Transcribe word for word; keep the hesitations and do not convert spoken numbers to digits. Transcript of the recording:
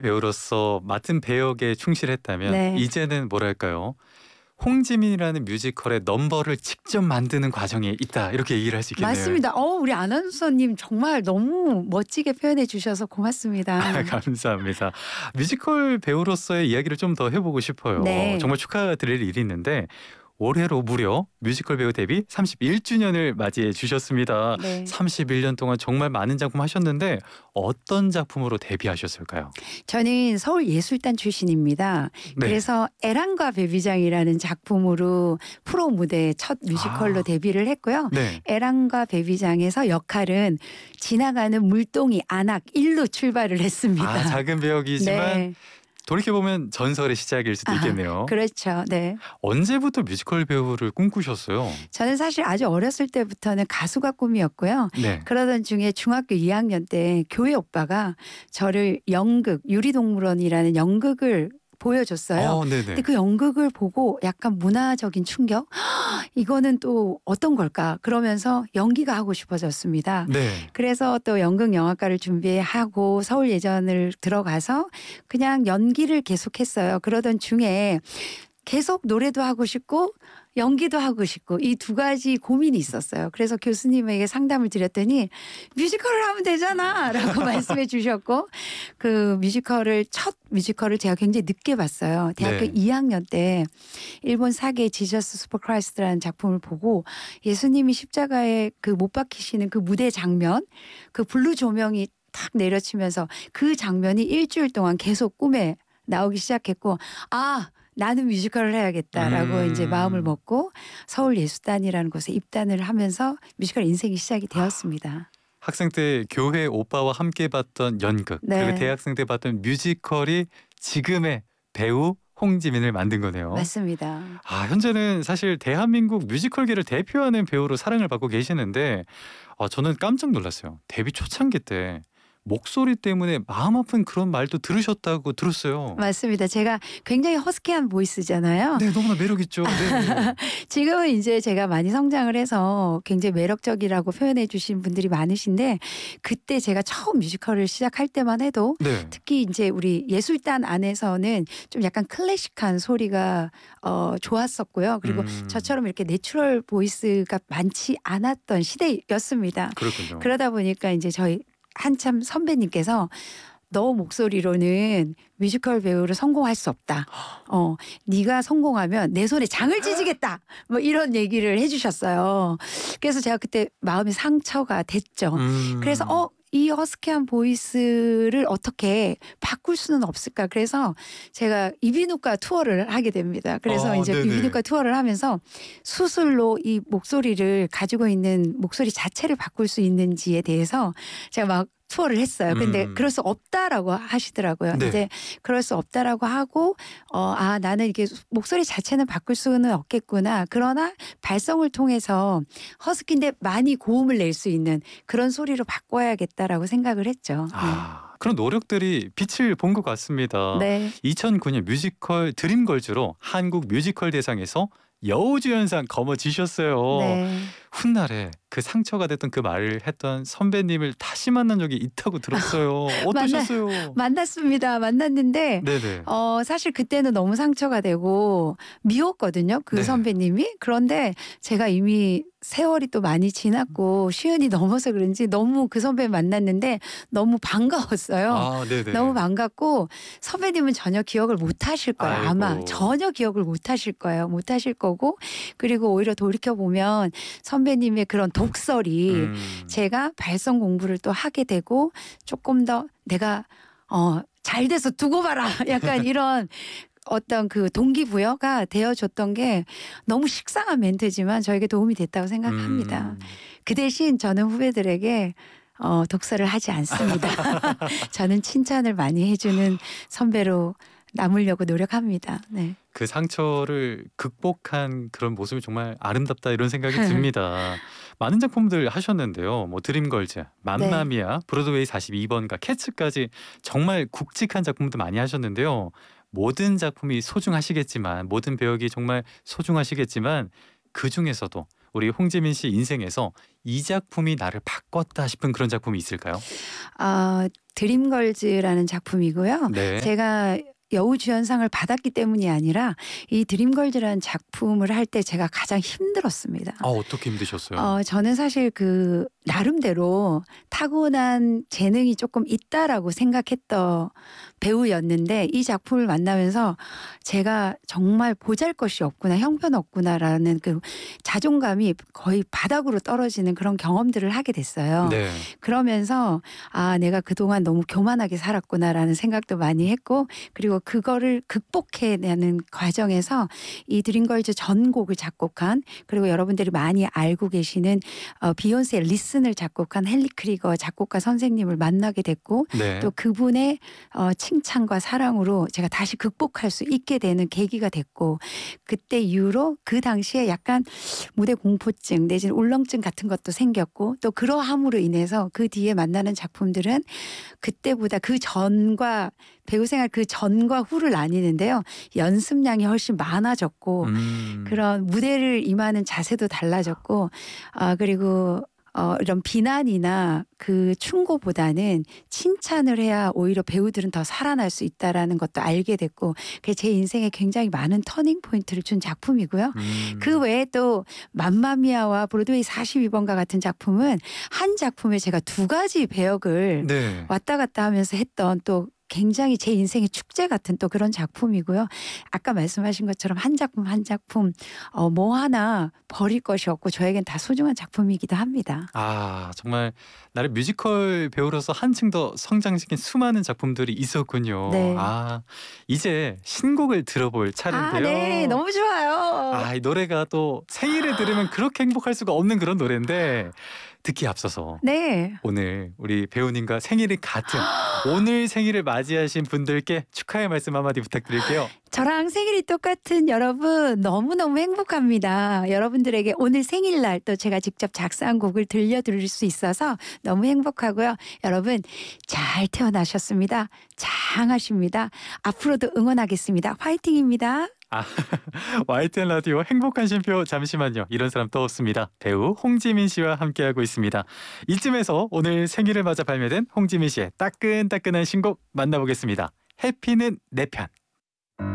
배우로서 맡은 배역에 충실했다면 네. 이제는 뭐랄까요? 홍지민이라는 뮤지컬의 넘버를 직접 만드는 과정에 있다 이렇게 얘기를 할 수 있겠네요. 맞습니다. 어 우리 아나운서님 정말 너무 멋지게 표현해 주셔서 고맙습니다. 아, 감사합니다. 뮤지컬 배우로서의 이야기를 좀 더 해보고 싶어요. 네. 정말 축하드릴 일이 있는데 올해로 무려 뮤지컬 배우 데뷔 삼십일 주년을 맞이해 주셨습니다. 네. 삼십일 년 동안 정말 많은 작품 하셨는데 어떤 작품으로 데뷔하셨을까요? 저는 서울예술단 출신입니다. 네. 그래서 애랑과 베비장이라는 작품으로 프로 무대 첫 뮤지컬로 아. 데뷔를 했고요. 네. 애랑과 베비장에서 역할은 지나가는 물동이 안악 일로 출발을 했습니다. 아, 작은 배역이지만 네. 돌이켜보면 전설의 시작일 수도 아, 있겠네요. 그렇죠. 네. 언제부터 뮤지컬 배우를 꿈꾸셨어요? 저는 사실 아주 어렸을 때부터는 가수가 꿈이었고요. 네. 그러던 중에 중학교 이 학년 때 교회 오빠가 저를 연극 유리동물원이라는 연극을 보여줬어요. 어, 네네. 근데 그 연극을 보고 약간 문화적인 충격? 이거는 또 어떤 걸까? 그러면서 연기가 하고 싶어졌습니다. 네. 그래서 또 연극 영화과를 준비하고 서울예전을 들어가서 그냥 연기를 계속했어요. 그러던 중에 계속 노래도 하고 싶고 연기도 하고 싶고 이 두 가지 고민이 있었어요. 그래서 교수님에게 상담을 드렸더니 뮤지컬을 하면 되잖아 라고 말씀해 주셨고 그 뮤지컬을 첫 뮤지컬을 제가 굉장히 늦게 봤어요. 대학교 네. 이 학년 때 일본 사계 지저스 슈퍼 크라이스트라는 작품을 보고 예수님이 십자가에 그 못 박히시는 그 무대 장면 그 블루 조명이 탁 내려치면서 그 장면이 일주일 동안 계속 꿈에 나오기 시작했고 아 나는 뮤지컬을 해야겠다라고 음. 이제 마음을 먹고 서울예술단이라는 곳에 입단을 하면서 뮤지컬 인생이 시작이 되었습니다. 학생 때 교회 오빠와 함께 봤던 연극 네. 그리고 대학생 때 봤던 뮤지컬이 지금의 배우 홍지민을 만든 거네요. 맞습니다. 아, 현재는 사실 대한민국 뮤지컬계를 대표하는 배우로 사랑을 받고 계시는데 어, 저는 깜짝 놀랐어요. 데뷔 초창기 때 목소리 때문에 마음 아픈 그런 말도 들으셨다고 들었어요. 맞습니다. 제가 굉장히 허스키한 보이스잖아요. 네, 너무나 매력 있죠. 네. 지금은 이제 제가 많이 성장을 해서 굉장히 매력적이라고 표현해 주신 분들이 많으신데 그때 제가 처음 뮤지컬을 시작할 때만 해도 네. 특히 이제 우리 예술단 안에서는 좀 약간 클래식한 소리가 어, 좋았었고요. 그리고 음. 저처럼 이렇게 내추럴 보이스가 많지 않았던 시대였습니다. 그렇군요. 그러다 보니까 이제 저희 한참 선배님께서 너 목소리로는 뮤지컬 배우로 성공할 수 없다. 어, 네가 성공하면 내 손에 장을 찢으겠다. 뭐 이런 얘기를 해주셨어요. 그래서 제가 그때 마음이 상처가 됐죠. 음. 그래서 어, 이 허스키한 보이스를 어떻게 바꿀 수는 없을까. 그래서 제가 이비인후과 투어를 하게 됩니다. 그래서 어, 이제 네네. 이비인후과 투어를 하면서 수술로 이 목소리를 가지고 있는 목소리 자체를 바꿀 수 있는지에 대해서 제가 막 투어를 했어요. 근데 음. 그럴 수 없다라고 하시더라고요. 네. 이제 그럴 수 없다라고 하고 어, 아 나는 이게 목소리 자체는 바꿀 수는 없겠구나. 그러나 발성을 통해서 허스키인데 많이 고음을 낼 수 있는 그런 소리로 바꿔야겠다라고 생각을 했죠. 아, 그런 노력들이 빛을 본 것 같습니다. 네. 이천구 년 뮤지컬 드림걸즈로 한국 뮤지컬 대상에서 여우주연상 거머쥐셨어요. 네. 훗날에 그 상처가 됐던 그 말을 했던 선배님을 다시 만난 적이 있다고 들었어요. 어떠셨어요? 만났습니다. 만났는데 네네. 어, 사실 그때는 너무 상처가 되고 미웠거든요. 그 네. 선배님이. 그런데 제가 이미 세월이 또 많이 지났고 시은이 넘어서 그런지 너무 그 선배 만났는데 너무 반가웠어요. 아, 네네. 너무 반갑고 선배님은 전혀 기억을 못 하실 거예요. 아이고. 아마 전혀 기억을 못 하실 거예요. 못 하실 거고 그리고 오히려 돌이켜보면 선배님의 그런 독설이 음. 제가 발성 공부를 또 하게 되고 조금 더 내가 어, 잘 돼서 두고 봐라. 약간 이런 어떤 그 동기부여가 되어줬던 게 너무 식상한 멘트지만 저에게 도움이 됐다고 생각합니다. 음. 그 대신 저는 후배들에게 어, 독설을 하지 않습니다. 저는 칭찬을 많이 해주는 선배로 남으려고 노력합니다. 네. 그 상처를 극복한 그런 모습이 정말 아름답다 이런 생각이 듭니다. 많은 작품들 하셨는데요. 뭐 드림걸즈, 맘마미아, 브로드웨이 사십이 번가, 캐츠까지 정말 굵직한 작품도 많이 하셨는데요. 모든 작품이 소중하시겠지만 모든 배역이 정말 소중하시겠지만 그중에서도 우리 홍지민 씨 인생에서 이 작품이 나를 바꿨다 싶은 그런 작품이 있을까요? 아 드림걸즈라는 작품이고요. 네. 제가 여우주연상을 받았기 때문이 아니라 이 드림걸즈라는 작품을 할 때 제가 가장 힘들었습니다. 아 어떻게 힘드셨어요? 어 저는 사실 그 나름대로 타고난 재능이 조금 있다라고 생각했던 배우였는데 이 작품을 만나면서 제가 정말 보잘것이 없구나, 형편없구나라는 그 자존감이 거의 바닥으로 떨어지는 그런 경험들을 하게 됐어요. 네. 그러면서 '아 내가 그동안 너무 교만하게 살았구나.'라는 생각도 많이 했고, 그리고 그거를 극복해 내는 과정에서 이 드림걸즈 전곡을 작곡한, 그리고 여러분들이 많이 알고 계시는 어 비욘세의 리슨을 작곡한 헨리 크리거 작곡가 선생님을 만나게 됐고, 네. 또 그분의 어 칭찬과 사랑으로 제가 다시 극복할 수 있게 되는 계기가 됐고, 그때 이후로 그 당시에 약간 무대 공포증 내지는 울렁증 같은 것도 생겼고, 또 그러함으로 인해서 그 뒤에 만나는 작품들은 그때보다 그 전과 배우 생활 그 전과 후를 나뉘는데요. 연습량이 훨씬 많아졌고 음. 그런 무대를 임하는 자세도 달라졌고, 아 그리고 어 이런 비난이나 그 충고보다는 칭찬을 해야 오히려 배우들은 더 살아날 수 있다라는 것도 알게 됐고, 그게 제 인생에 굉장히 많은 터닝 포인트를 준 작품이고요. 음. 그 외에 또 맘마미아와 브로드웨이 사십이 번가 같은 작품은 한 작품에 제가 두 가지 배역을 네. 왔다 갔다 하면서 했던 또 굉장히 제 인생의 축제 같은 또 그런 작품이고요. 아까 말씀하신 것처럼 한 작품 한 작품 어 뭐 하나 버릴 것이 없고 저에겐 다 소중한 작품이기도 합니다. 아 정말 나를 뮤지컬 배우로서 한층 더 성장시킨 수많은 작품들이 있었군요. 네. 아 이제 신곡을 들어볼 아 네. 차례인데요. 너무 좋아요. 아 이 노래가 또 생일에 들으면 그렇게 행복할 수가 없는 그런 노래인데, 듣기에 앞서서 네. 오늘 우리 배우님과 생일이 같은 오늘 생일을 맞이하신 분들께 축하의 말씀 한마디 부탁드릴게요. 저랑 생일이 똑같은 여러분 너무너무 행복합니다. 여러분들에게 오늘 생일날 또 제가 직접 작사한 곡을 들려드릴 수 있어서 너무 행복하고요. 여러분 잘 태어나셨습니다. 장하십니다. 앞으로도 응원하겠습니다. 화이팅입니다. 아 와이티엔 라디오 행복한 쉼표, 잠시만요. 이런 사람 또 없습니다. 배우 홍지민 씨와 함께하고 있습니다. 이쯤에서 오늘 생일을 맞아 발매된 홍지민 씨의 따끈따끈한 신곡 만나보겠습니다. 해피는 내 편.